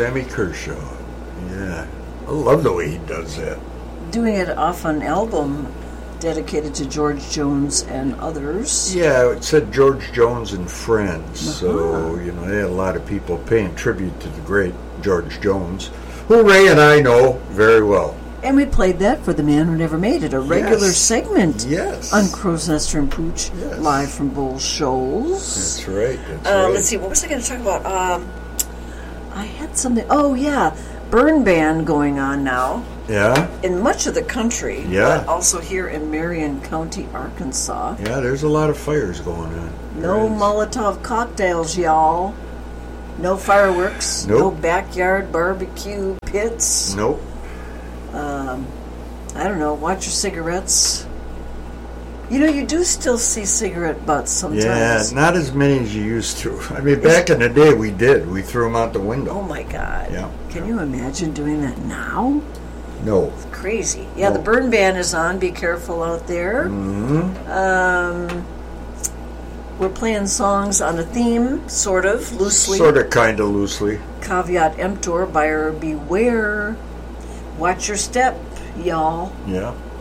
Sammy Kershaw. Yeah. I love the way he does that. Doing it off an album dedicated to George Jones and others. Yeah, it said George Jones and Friends. So, they had a lot of people paying tribute to the great George Jones, who Ray and I know very well. And we played that for The Man Who Never Made It, a regular segment on Crow's Nest and Pooch, live from Bull Shoals. That's right. Right. Let's see, what was I going to talk about? I had something. Oh, yeah. Burn ban going on now. Yeah. In much of the country. Yeah. But also here in Marion County, Arkansas. Yeah, there's a lot of fires going on. No Molotov cocktails, y'all. No fireworks. Nope. No backyard barbecue pits. Nope. I don't know. Watch your cigarettes. You do still see cigarette butts sometimes. Yeah, not as many as you used to. I mean, back in the day, we did. We threw them out the window. Oh, my God. Yeah. Can you imagine doing that now? No. It's crazy. Yeah, the burn ban is on. Be careful out there. Mm-hmm. We're playing songs on a theme, sort of, loosely. Sort of, kind of loosely. Caveat emptor, buyer beware. Watch your step, y'all. Yeah.